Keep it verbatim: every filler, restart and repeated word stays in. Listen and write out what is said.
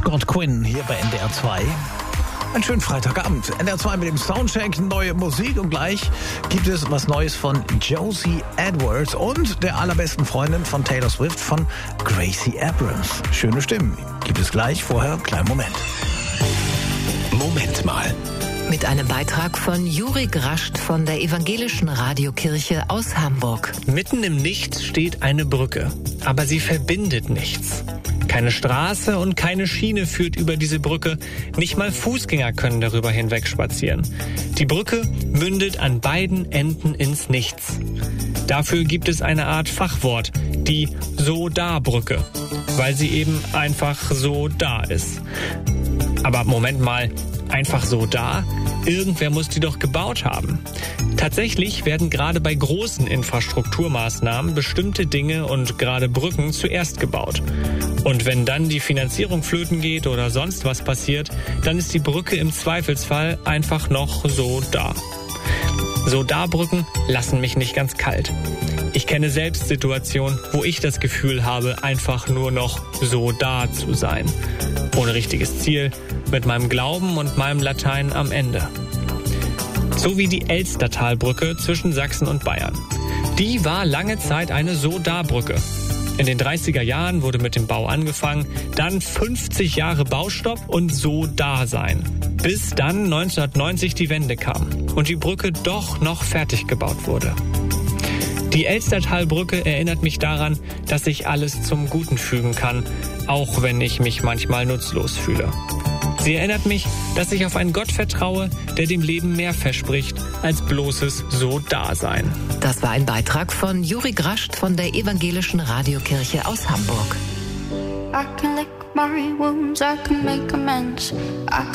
Scott Quinn hier bei N D R zwei. Einen schönen Freitagabend. N D R zwei mit dem Soundcheck, neue Musik und gleich gibt es was Neues von Josie Edwards und der allerbesten Freundin von Taylor Swift, von Gracie Abrams. Schöne Stimmen. Gibt es gleich, vorher kleinen Moment. Moment mal. Mit einem Beitrag von Juri Grascht von der Evangelischen Radiokirche aus Hamburg. Mitten im Nichts steht eine Brücke, aber sie verbindet nichts. Keine Straße und keine Schiene führt über diese Brücke. Nicht mal Fußgänger können darüber hinweg spazieren. Die Brücke mündet an beiden Enden ins Nichts. Dafür gibt es eine Art Fachwort, die So-Da-Brücke, weil sie eben einfach so da ist. Aber Moment mal, einfach so da? Irgendwer muss die doch gebaut haben. Tatsächlich werden gerade bei großen Infrastrukturmaßnahmen bestimmte Dinge und gerade Brücken zuerst gebaut. Und wenn dann die Finanzierung flöten geht oder sonst was passiert, dann ist die Brücke im Zweifelsfall einfach noch so da. So da Brücken lassen mich nicht ganz kalt. Ich kenne selbst Situationen, wo ich das Gefühl habe, einfach nur noch so da zu sein. Ohne richtiges Ziel, mit meinem Glauben und meinem Latein am Ende. So wie die Elstertalbrücke zwischen Sachsen und Bayern. Die war lange Zeit eine So-Da-Brücke. In den dreißiger Jahren wurde mit dem Bau angefangen, dann fünfzig Jahre Baustopp und So-Da-Sein. Bis dann neunzehnhundertneunzig die Wende kam und die Brücke doch noch fertig gebaut wurde. Die Elstertalbrücke erinnert mich daran, dass ich alles zum Guten fügen kann, auch wenn ich mich manchmal nutzlos fühle. Sie erinnert mich, dass ich auf einen Gott vertraue, der dem Leben mehr verspricht als bloßes So-Da-Sein. Das war ein Beitrag von Juri Grascht von der Evangelischen Radiokirche aus Hamburg. I can lick my wounds, I can make amends. I